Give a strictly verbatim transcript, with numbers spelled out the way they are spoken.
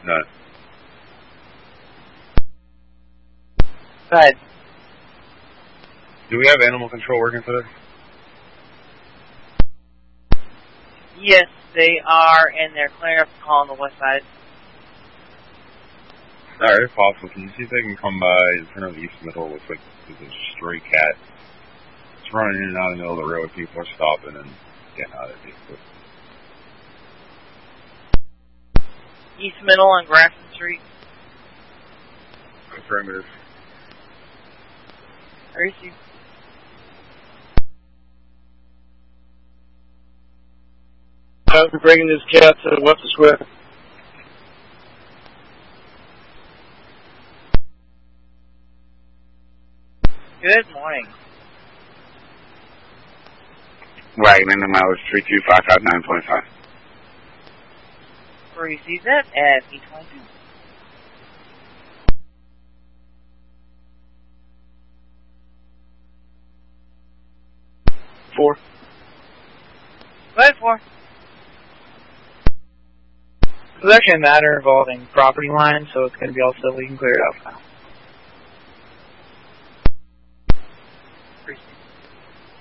None. Go ahead. Do we have animal control working today? Yes, they are, and they're clearing up the call on the west side. Alright, if possible, can you see if they can come by in front of the East Middle? Looks like there's a stray cat. It's running in and out of the middle of the road. People are stopping and getting out of the vehicle. East Middle on Grafton Street. Affirmative. I receive. I'll be bringing this cat to Webster Square. Good morning. Wagon in the mileage three two five five nine point five. Receive that at E twenty-two. Four. Go ahead, four. It's actually a matter involving property lines, so it's going to be all civil. You can clear it out now.